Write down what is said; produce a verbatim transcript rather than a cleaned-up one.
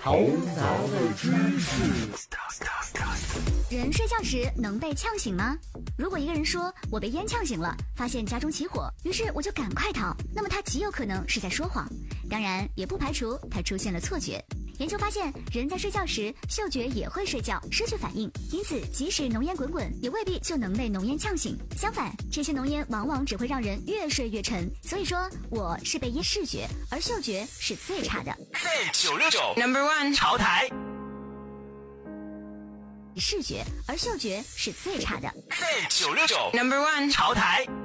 头脑的知识。 人睡觉时能被呛醒吗？如果一个人说我被烟呛醒了，发现家中起火，于是我就赶快逃，那么他极有可能是在说谎，当然也不排除他出现了错觉。研究发现，人在睡觉时嗅觉也会睡觉失去反应，因此即使浓烟滚滚，也未必就能被浓烟呛醒。相反，这些浓烟往往只会让人越睡越沉。所以说，我是被烟视觉，而嗅觉是最差的。 九六九 Number One 潮台， 视觉而嗅觉是最差的。 九六九 Number One 潮台。